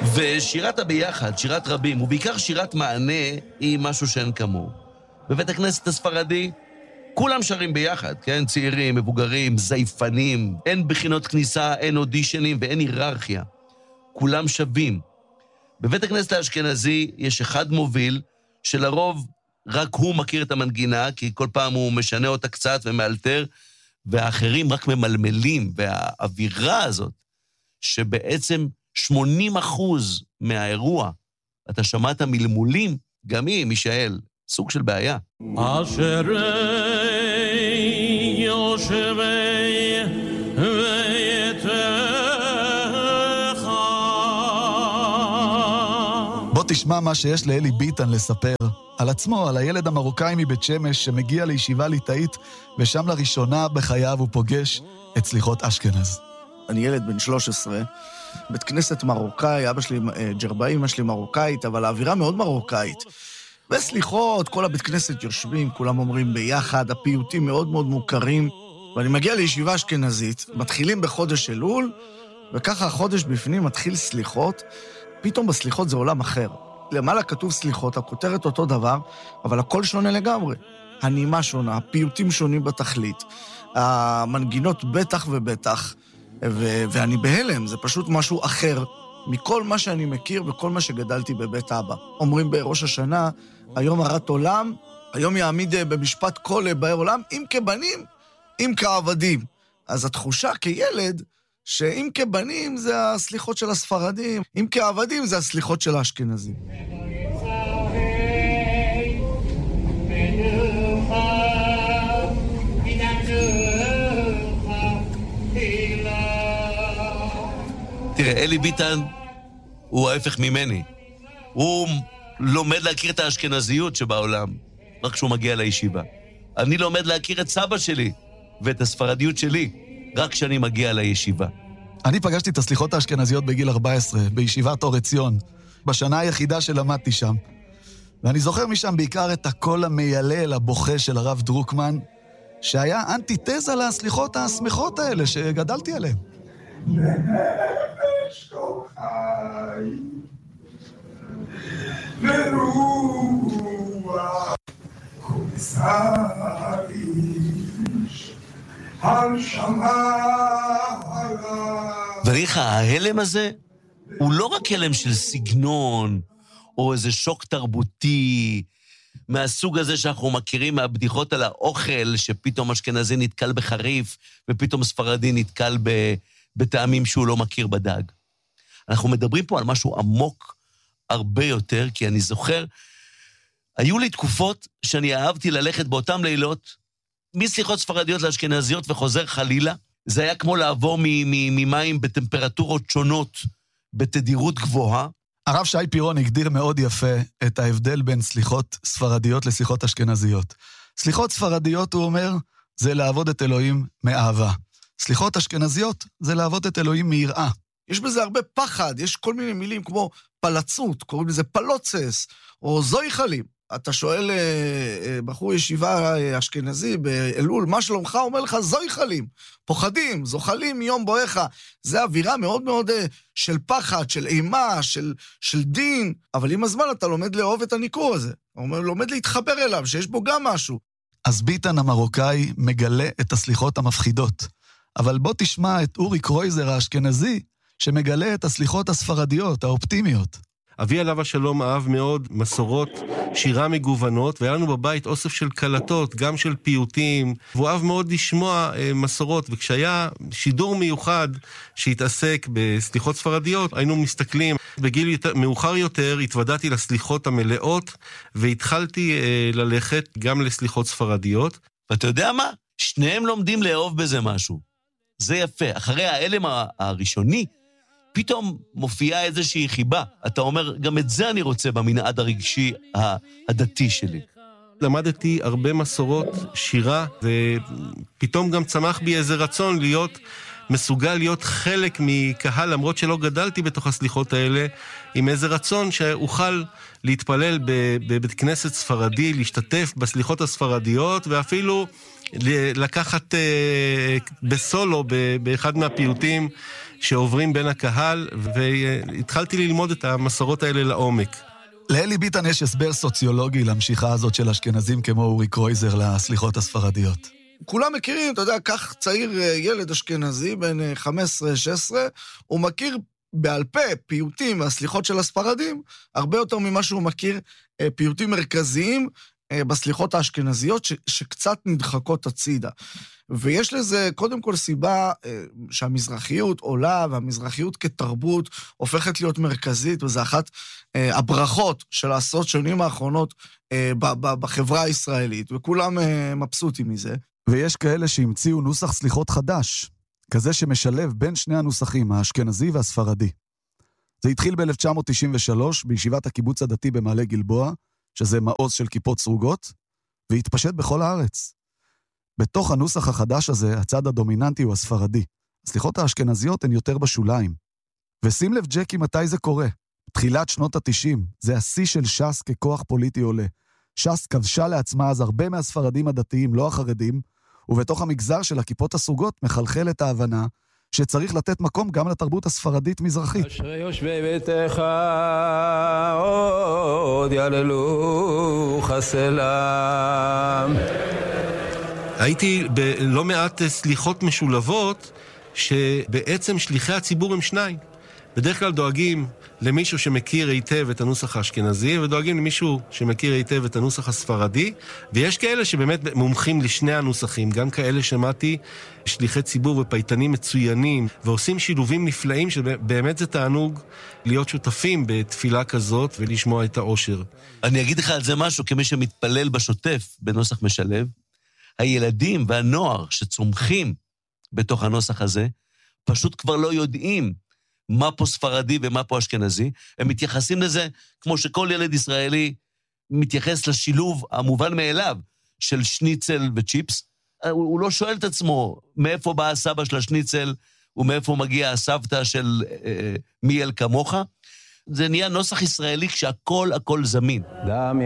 ושירת הביחד, שירת רבים, ובעיקר שירת מענה, היא משהו שאין כמוהו. בבית הכנסת הספרדי, כולם שרים ביחד, כן? צעירים, מבוגרים, זייפנים, אין בחינות כניסה, אין אודישנים ואין היררכיה. כולם שווים. בבית הכנסת האשכנזי יש אחד מוביל, שלרוב רק הוא מכיר את המנגינה, כי כל פעם הוא משנה אותה קצת ומאלתר, והאחרים רק ממלמלים, והאווירה הזאת, שבעצם 80% מהאירוע, אתה שמעת מלמולים, גם היא, מישאל, סוג של בעיה. אשרי יושבי ביתך. בוא תשמע מה שיש לאלי ביטן לספר על עצמו, על הילד המרוקאי מבית שמש שמגיע לישיבה ליטאית, ושם לראשונה בחייו הוא פוגש את סליחות אשכנז. אני ילד בן 13, בית כנסת מרוקאי, אבא שלי ג'רבאי, אמא שלי מרוקאית, אבל האווירה מאוד מרוקאית. וסליחות, כל הבית כנסת יושבים, כולם אומרים ביחד, הפיוטים מאוד מאוד מוכרים, ואני מגיע לישיבה אשכנזית, מתחילים בחודש אלול, וככה החודש בפנים מתחיל סליחות, פתאום בסליחות זה עולם אחר. למעלה כתוב סליחות, הכותרת אותו דבר, אבל הכל שונה לגמרי. הנימה שונה, הפיוטים שונים בתכלית, המנגינות בטח ובטח, ואני בהלם, זה פשוט משהו אחר מכל מה שאני מכיר וכל מה שגדלתי בבית אבא. אומרים בראש השנה, היום הרת עולם, היום יעמיד במשפט כל באי עולם, אם כבנים, אם כעבדים. אז התחושה כילד, שאם כבנים זה הסליחות של הספרדים, אם כעבדים זה הסליחות של האשכנזים. תראה, אלי ביטן הוא ההפך ממני. הוא לומד להכיר את האשכנזיות שבעולם, רק כשהוא מגיע לישיבה. אני לומד להכיר את סבא שלי ואת הספרדיות שלי, רק כשאני מגיע לישיבה. אני פגשתי את הסליחות האשכנזיות בגיל 14, בישיבת אור עציון, בשנה היחידה שלמדתי שם. ואני זוכר משם בעיקר את הקול המיילל, הבוכה של הרב דרוקמן, שהיה אנטיתזה לסליחות השמחות האלה שגדלתי עליהן. נפש כוחי ורוח כוסריש על שמרה. ואיך ההלם הזה הוא לא רק הלם של סגנון או איזה שוק תרבותי מהסוג הזה שאנחנו מכירים מהבדיחות על האוכל, שפתאום אשכנזי נתקל בחריף ופתאום ספרדי נתקל בטעמים שהוא לא מכיר בדג. אנחנו מדברים פה על משהו עמוק הרבה יותר, כי אני זוכר, היו לי תקופות שאני אהבתי ללכת באותם לילות, מסליחות ספרדיות לאשכנזיות וחוזר חלילה. זה היה כמו לעבור ממים בטמפרטורות שונות, בתדירות גבוהה. הרב שי פירון הגדיר מאוד יפה את ההבדל בין סליחות ספרדיות לסליחות אשכנזיות. סליחות ספרדיות, הוא אומר, זה לעבוד את אלוהים מאהבה. סליחות אשכנזיות זה לעבוד את אלוהים מיראה. יש בזה הרבה פחד, יש כל מיני מילים כמו פלצות, קוראים לזה פלוצס, או זויכלים. אתה שואל בחור ישיבה אשכנזי באלול, מה שלומך? אומר לך זויכלים, פוחדים, זוחלים מיום בואך. זה אווירה מאוד מאוד של פחד, של אימה, של דין, אבל עם הזמן אתה לומד לאהוב את הניכור הזה. הוא לומד להתחבר אליו, שיש בו גם משהו. אז ביטן המרוקאי מגלה את הסליחות המפחידות. אבל בוא תשמע את אורי קרויזר האשכנזי, שמגלה את הסליחות הספרדיות, האופטימיות. אבי עליו השלום אהב מאוד מסורות, שירה מגוונות, והיה לנו בבית אוסף של קלטות, גם של פיוטים, והוא אהב מאוד לשמוע מסורות, וכשהיה שידור מיוחד שהתעסק בסליחות ספרדיות, היינו מסתכלים. בגיל מאוחר יותר התוודעתי לסליחות המלאות, והתחלתי ללכת גם לסליחות ספרדיות. ואתה יודע מה? שניהם לומדים לאהוב בזה משהו. זה יפה. אחרי האלם הראשוני, פתאום מופיעה איזושהי חיבה. אתה אומר, גם את זה אני רוצה במנעד הרגשי הדתי שלי. למדתי הרבה מסורות שירה, ופתאום גם צמח בי איזה רצון להיות מסוגל להיות חלק מקהל, למרות שלא גדלתי בתוך הסליחות האלה, עם איזה רצון שאוכל להתפלל בבית כנסת ספרדי, להשתתף בסליחות הספרדיות, ואפילו לקחת בסולו באחד מהפיוטים שעוברים בין הקהל, והתחלתי ללמוד את המסורות האלה לעומק. לאלי ביטן יש הסבר סוציולוגי למשיכה הזאת של אשכנזים כמו אורי קרויזר לסליחות הספרדיות. כולם מכירים, אתה יודע, כך צעיר ילד אשכנזי, בן 15-16, הוא מכיר בעל פה פיוטים והסליחות של הספרדים, הרבה יותר ממה שהוא מכיר פיוטים מרכזיים בסליחות האשכנזיות, שקצת נדחקות הצידה. ויש לזה קודם כל סיבה שהמזרחיות עולה, והמזרחיות כתרבות הופכת להיות מרכזית, וזה אחת הברכות של העשרות שנים האחרונות בחברה הישראלית, וכולם מבסוטים מזה. ויש כאלה שהמציאו נוסח סליחות חדש, כזה שמשלב בין שני הנוסחים, האשכנזי והספרדי. זה התחיל ב-1993 בישיבת הקיבוץ הדתי במעלה גלבוע, שזה מעוז של כיפות סרוגות, והתפשט בכל הארץ. בתוך הנוסח החדש הזה, הצד הדומיננטי הוא הספרדי. הסליחות האשכנזיות הן יותר בשוליים. ושים לב ג'קי מתי זה קורה. תחילת שנות ה-90, זה השיא של ש"ס ככוח פוליטי עולה. ש"ס כבשה לעצמה אז הרבה מהספרדים הדתיים, לא החרדים, ובתוך המגזר של הכיפות הסרוגות מחלחלת ההבנה שצריך לתת מקום גם לתרבות הספרדית-מזרחית. אשרי יושבי ביתך עוד יעללו חסלם. הייתי בלא מעט סליחות משולבות, שבעצם שליחי הציבור הם שניים. בדרך כלל דואגים למישהו שמכיר היטב את הנוסח האשכנזי, ודואגים למישהו שמכיר היטב את הנוסח הספרדי, ויש כאלה שבאמת מומחים לשני הנוסחים, גם כאלה שמעתי שליחי ציבור ופייטנים מצוינים, ועושים שילובים נפלאים, שבאמת זה תענוג להיות שותפים בתפילה כזאת ולשמוע את האושר. אני אגיד לך על זה משהו, כמי שמתפלל בשוטף בנוסח משלב, הילדים והנוער שצומחים בתוך הנוסח הזה, פשוט כבר לא יודעים מה פה ספרדי ומה פה אשכנזי, הם מתייחסים לזה כמו שכל ילד ישראלי מתייחס לשילוב המובן מאליו של שניצל וצ'יפס, הוא לא שואל את עצמו מאיפה בא הסבא של השניצל ומאיפה מגיע הסבתא של מיאל כמוך, זה נהיה נוסח ישראלי כשהכל זמין.